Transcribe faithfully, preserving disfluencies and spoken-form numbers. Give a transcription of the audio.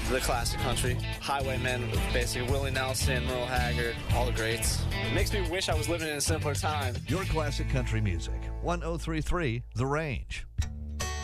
the classic country. Highwaymen, with basically Willie Nelson, Merle Haggard, all the greats. It makes me wish I was living in a simpler time. Your classic country music. one oh three point three The Range.